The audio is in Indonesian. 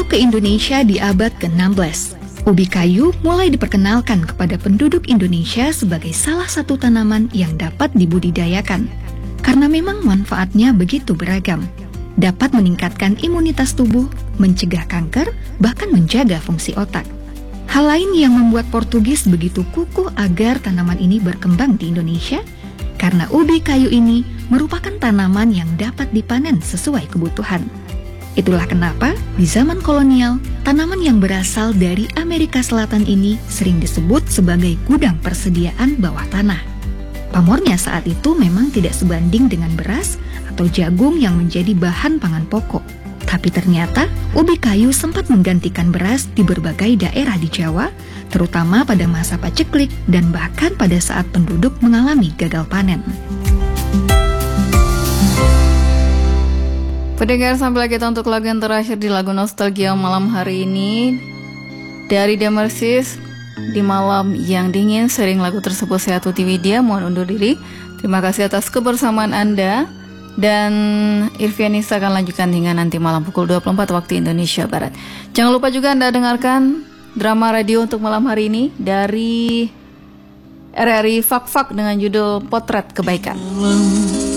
Masuk ke Indonesia di abad ke-16, ubi kayu mulai diperkenalkan kepada penduduk Indonesia sebagai salah satu tanaman yang dapat dibudidayakan. Karena memang manfaatnya begitu beragam. Dapat meningkatkan imunitas tubuh, mencegah kanker, bahkan menjaga fungsi otak. Hal lain yang membuat Portugis begitu kukuh agar tanaman ini berkembang di Indonesia, karena ubi kayu ini merupakan tanaman yang dapat dipanen sesuai kebutuhan. Itulah kenapa di zaman kolonial, tanaman yang berasal dari Amerika Selatan ini sering disebut sebagai gudang persediaan bawah tanah. Pamornya saat itu memang tidak sebanding dengan beras atau jagung yang menjadi bahan pangan pokok. Tapi ternyata ubi kayu sempat menggantikan beras di berbagai daerah di Jawa, terutama pada masa paceklik dan bahkan pada saat penduduk mengalami gagal panen. Pendengar, sampai kita untuk lagu yang terakhir di lagu nostalgia malam hari ini dari The Mercies, Di Malam Yang Dingin. Sering lagu tersebut saya Tuti Widya mohon undur diri. Terima kasih atas kebersamaan Anda. Dan Irvianisa akan lanjutkan hingga nanti malam pukul 24 waktu Indonesia Barat. Jangan lupa juga Anda dengarkan drama radio untuk malam hari ini dari RRI Fak Fak dengan judul Potret Kebaikan.